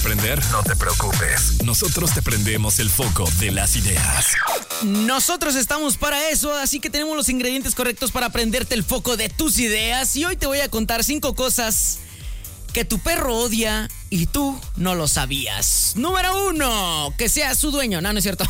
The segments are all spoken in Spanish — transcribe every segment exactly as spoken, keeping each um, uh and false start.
aprender? No te preocupes. Nosotros te prendemos el foco de las ideas. Nosotros estamos para eso, así que tenemos los ingredientes correctos para prenderte el foco de tus ideas. Y hoy te voy a contar cinco cosas que tu perro odia y tú no lo sabías. Número uno, que sea su dueño. No, no es cierto.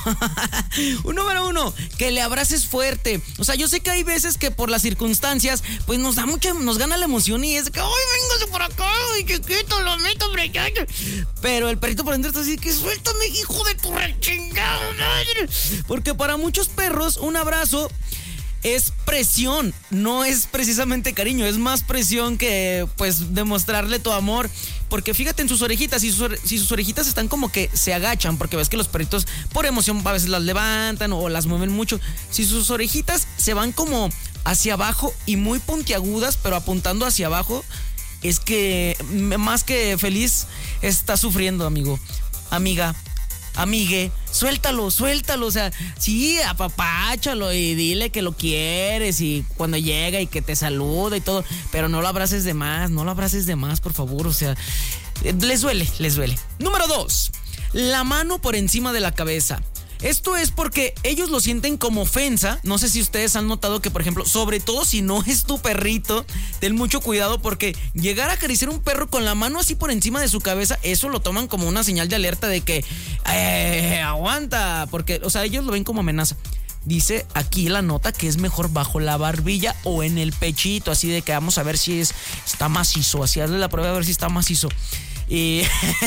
Número uno, que le abraces fuerte. O sea, yo sé que hay veces que por las circunstancias, pues nos da mucha, nos gana la emoción y es que, ¡ay, véngase por acá! ¡Ay, chiquito, lo meto, brechacho! Pero el perrito por dentro está así que, ¡suéltame, hijo de tu rechingada madre! Porque para muchos perros, un abrazo es presión, no es precisamente cariño, es más presión que pues demostrarle tu amor. Porque fíjate en sus orejitas, si sus, si sus orejitas están como que se agachan, porque ves que los perritos por emoción a veces las levantan o las mueven mucho. Si sus orejitas se van como hacia abajo y muy puntiagudas, pero apuntando hacia abajo, es que más que feliz está sufriendo, amigo, amiga. Amigue, suéltalo, suéltalo, o sea, sí, apapáchalo y dile que lo quieres y cuando llega y que te saluda y todo, pero no lo abraces de más, no lo abraces de más, por favor, o sea, les duele, les duele. Número dos, la mano por encima de la cabeza. Esto es porque ellos lo sienten como ofensa. No sé si ustedes han notado que, por ejemplo, sobre todo si no es tu perrito, ten mucho cuidado porque llegar a acariciar un perro con la mano así por encima de su cabeza, eso lo toman como una señal de alerta de que eh, aguanta, porque, o sea, ellos lo ven como amenaza. Dice aquí la nota que es mejor bajo la barbilla o en el pechito, así de que vamos a ver si es, está macizo, así hazle la prueba a ver si está macizo. Y,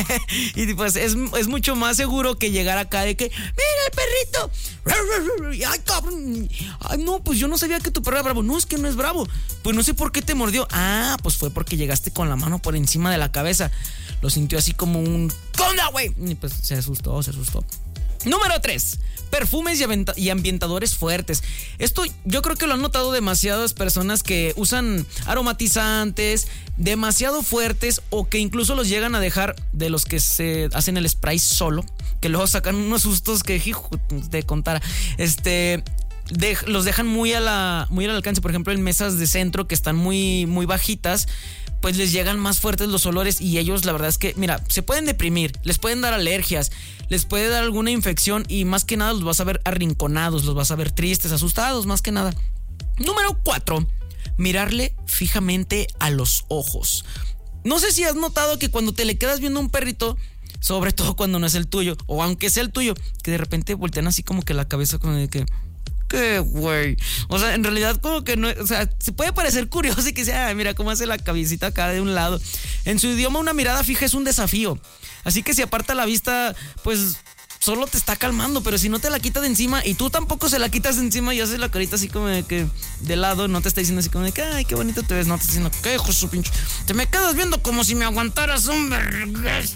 y pues es, es mucho más seguro que llegar acá de que, mira el perrito. Ay, cabrón. Ay, no, pues yo no sabía que tu perro era bravo. No, es que no es bravo. Pues no sé por qué te mordió. Ah, pues fue porque llegaste con la mano por encima de la cabeza. Lo sintió así como un ¡conda, güey! Y pues se asustó, se asustó. Número tres, perfumes y, aventa- y ambientadores fuertes. Esto yo creo que lo han notado demasiadas personas que usan aromatizantes demasiado fuertes o que incluso los llegan a dejar, de los que se hacen el spray solo, que luego sacan unos sustos que hijo te contara. Este... De, los dejan muy a la muy al alcance, por ejemplo en mesas de centro que están muy muy bajitas, pues les llegan más fuertes los olores y ellos la verdad es que, mira, se pueden deprimir, les pueden dar alergias, les puede dar alguna infección y más que nada los vas a ver arrinconados, los vas a ver tristes, asustados, más que nada. Número cuatro, mirarle fijamente a los ojos. No sé si has notado que cuando te le quedas viendo a un perrito, sobre todo cuando no es el tuyo, o aunque sea el tuyo, que de repente voltean así como que la cabeza como de que... ¿Qué, güey? O sea, en realidad como que no, o sea, se puede parecer curioso y que sea, ay, mira cómo hace la cabecita acá de un lado. En su idioma una mirada fija es un desafío. Así que si aparta la vista, pues solo te está calmando, pero si no te la quita de encima y tú tampoco se la quitas de encima y haces la carita así como de que de lado, no te está diciendo así como de que, ay, qué bonito te ves, no te está diciendo, qué hijo su pinche, te me quedas viendo como si me aguantaras un vergas.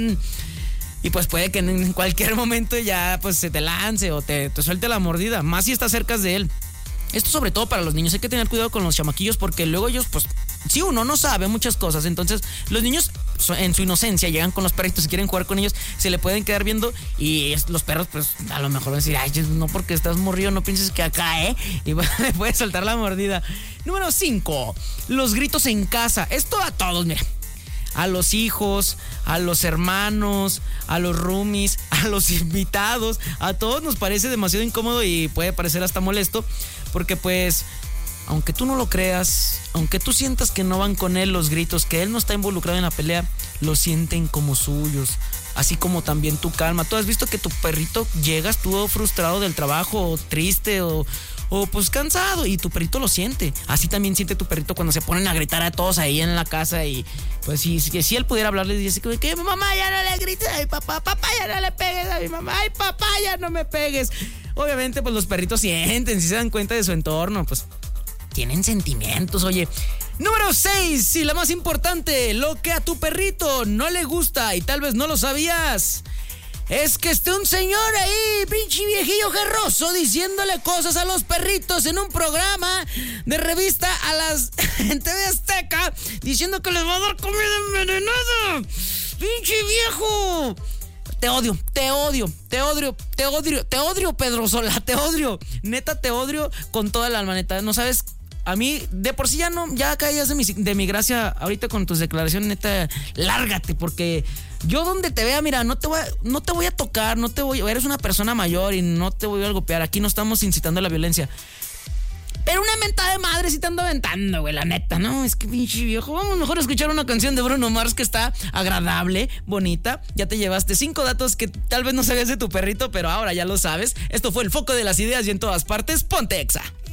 Y pues puede que en cualquier momento ya pues se te lance o te, te suelte la mordida, más si estás cerca de él. Esto sobre todo para los niños, hay que tener cuidado con los chamaquillos porque luego ellos pues, sí, uno no sabe muchas cosas, entonces los niños en su inocencia llegan con los perritos y quieren jugar con ellos, se le pueden quedar viendo y es, los perros pues a lo mejor van a decir, ay, no porque estás morrido, no pienses que acá, ¿eh? Y bueno, le puede soltar la mordida. Número cinco, los gritos en casa. Esto a todos, mira. A los hijos, a los hermanos, a los roomies, a los invitados, a todos nos parece demasiado incómodo y puede parecer hasta molesto, porque pues, aunque tú no lo creas, aunque tú sientas que no van con él los gritos, que él no está involucrado en la pelea, lo sienten como suyos, así como también tu calma. Tú has visto que tu perrito llegas tú frustrado del trabajo, o triste, o... o pues cansado y tu perrito lo siente. Así también siente tu perrito cuando se ponen a gritar a todos ahí en la casa y pues si, si, si él pudiera hablarle y dice que mamá ya no le grites a mi papá, papá ya no le pegues a mi mamá, ay papá ya no me pegues. Obviamente pues los perritos sienten, si se dan cuenta de su entorno, pues tienen sentimientos, oye. Número seis, y la más importante, lo que a tu perrito no le gusta y tal vez no lo sabías, es que esté un señor ahí, pinche viejillo gerroso, diciéndole cosas a los perritos en un programa de revista a las en T V Azteca, diciendo que les va a dar comida envenenada. ¡Pinche viejo! Te odio, te odio, te odio, te odio, te odio, Pedro Sola, te odio. Neta, te odio con toda la alma, neta. No sabes, a mí, de por sí ya no, ya caías de mi, de mi gracia ahorita con tus declaraciones, neta, lárgate, porque Yo donde te vea, mira, no te voy a, no te voy a tocar, no te voy, eres una persona mayor y no te voy a golpear. Aquí no estamos incitando a la violencia. Pero una mentada de madre sí te ando aventando, güey, la neta, ¿no? Es que pinche viejo. Vamos mejor a escuchar una canción de Bruno Mars que está agradable, bonita. Ya te llevaste cinco datos que tal vez no sabías de tu perrito, pero ahora ya lo sabes. Esto fue el foco de las ideas y en todas partes, ponte Exa.